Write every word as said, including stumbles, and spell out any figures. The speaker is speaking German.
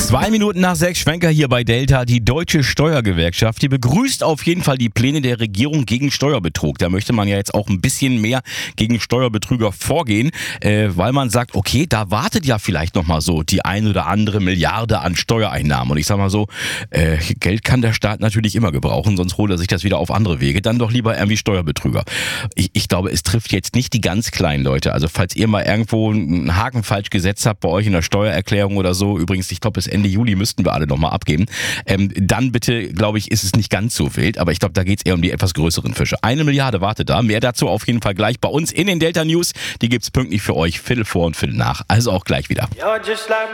Zwei Minuten nach sechs, Schwenker hier bei Delta. Die Deutsche Steuergewerkschaft, die begrüßt auf jeden Fall die Pläne der Regierung gegen Steuerbetrug. Da möchte man ja jetzt auch ein bisschen mehr gegen Steuerbetrüger vorgehen, äh, weil man sagt, okay, da wartet ja vielleicht nochmal so die ein oder andere Milliarde an Steuereinnahmen. Und ich sag mal so, äh, Geld kann der Staat natürlich immer gebrauchen, sonst holt er sich das wieder auf andere Wege. Dann doch lieber irgendwie Steuerbetrüger. Ich, ich glaube, es trifft jetzt nicht die ganz kleinen Leute. Also falls ihr mal irgendwo einen Haken falsch gesetzt habt bei euch in der Steuererklärung oder so, übrigens, ich glaube, bis Ende Juli müssten wir alle nochmal abgeben, ähm, dann bitte, glaube ich, ist es nicht ganz so wild, aber ich glaube, da geht es eher um die etwas größeren Fische. Eine Milliarde wartet da, mehr dazu auf jeden Fall gleich bei uns in den Delta News. Die gibt's pünktlich für euch, Viertel vor und Viertel nach, also auch gleich wieder.